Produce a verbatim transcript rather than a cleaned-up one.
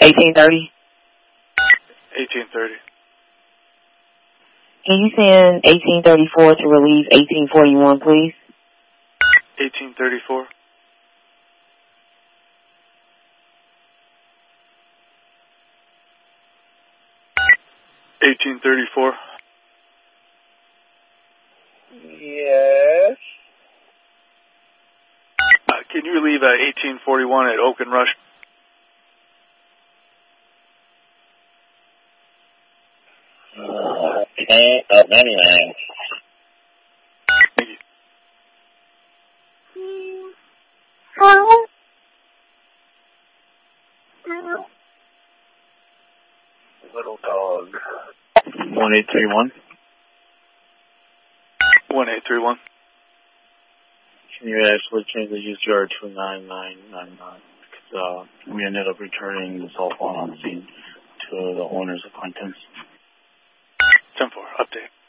eighteen thirty? eighteen thirty. Can you send eighteen thirty-four to relieve eighteen forty-one, please? eighteen thirty-four. eighteen thirty-four. Yes. Uh, can you relieve uh, eighteen forty-one at Oak and Rush? Uh, okay, oh, ninety-nine. Thank you. Little dog. one eight three one. one eight three one. Can you actually change the U C R to nine nine nine nine? Because uh, we ended up returning the cell phone on scene to the owner's acquaintance. ten four, update.